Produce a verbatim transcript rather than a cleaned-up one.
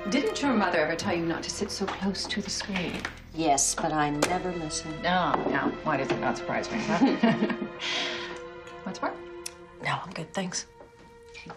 Didn't your mother ever tell you not to sit so close to the screen? Yes, but I never listen. No, no. Why does it not surprise me? Huh? What's more? No, I'm good, thanks.